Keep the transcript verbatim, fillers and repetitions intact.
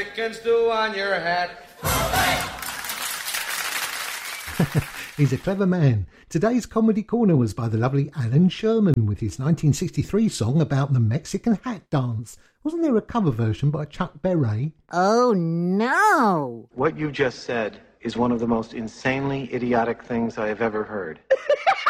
Chicken stew on your hat. He's a clever man. Today's Comedy Corner was by the lovely Alan Sherman with his nineteen sixty-three song about the Mexican hat dance. Wasn't there a cover version by Chuck Berry? Oh, no! What you just said is one of the most insanely idiotic things I have ever heard.